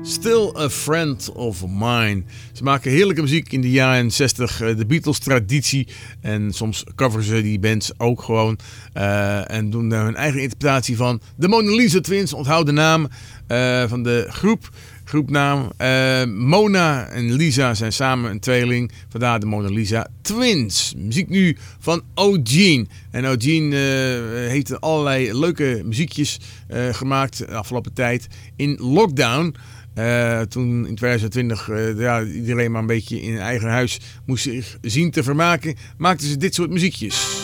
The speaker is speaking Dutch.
Still a Friend of Mine. Ze maken heerlijke muziek in de jaren 60. De Beatles traditie. En soms coveren ze die bands ook gewoon. En doen daar hun eigen interpretatie van. De Mona Lisa Twins. Onthoud de naam van de groepnaam. Mona en Lisa zijn samen een tweeling. Vandaar de Mona Lisa Twins. Muziek nu van Eugene. En Eugene heeft allerlei leuke muziekjes gemaakt de afgelopen tijd. In lockdown. Toen in 2020 iedereen maar een beetje in eigen huis moest zich zien te vermaken, maakten ze dit soort muziekjes.